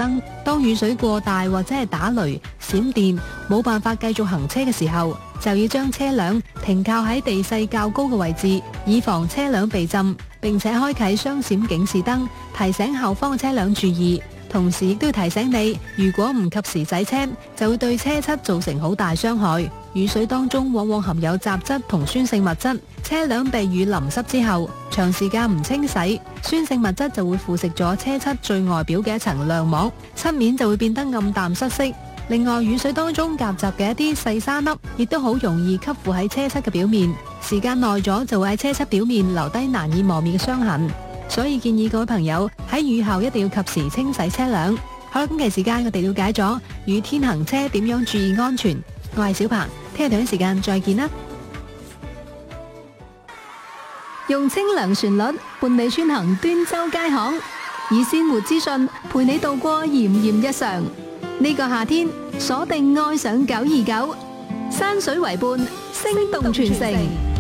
燈。當雨水過大或者係打雷、閃電，冇辦法繼續行車嘅時候，就要將車輛停靠喺地勢較高嘅位置，以防車輛被浸，並且開啟雙閃警示燈，提醒後方嘅車輛注意。同時亦都要提醒你，如果唔及時洗車，就會對車漆造成好大傷害。雨水當中往往含有雜質同酸性物質，車輛被雨淋濕之後，長時間唔清洗，酸性物質就會腐蝕咗車漆最外表嘅一層亮膜，漆面就會變得暗淡失色。另外，雨水當中夾雜嘅一啲細沙粒，亦都好容易吸附喺車漆嘅表面，時間耐咗就會喺車漆表面留低難以磨滅嘅傷痕。所以建議各位朋友喺雨後一定要及時清洗車輛。好啦，今期時間我哋了解咗雨天行車點樣注意安全。我係小鵬，聽日同一時間再見啦。用清涼旋律伴你穿行端州街巷，以鮮活資訊陪你度過炎炎日常。呢個夏天鎖定愛上929，山水為伴，聲動全城。